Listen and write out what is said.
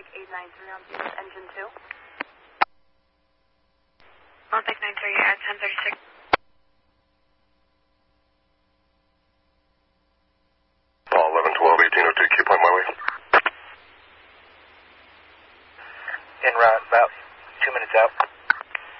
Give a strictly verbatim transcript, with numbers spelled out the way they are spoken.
Baltic eight nine three on Venus engine two. Baltic nine three at ten thirty-six. Paul eleven twelve eighteen oh two, keep on my way. En route, about two minutes out.